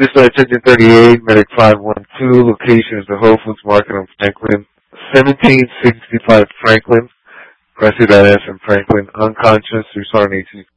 Dispatch Engine 38, Medic 512, location is the Whole Foods Market on Franklin, 1765 Franklin, Cressy.S. in Franklin, unconscious, responding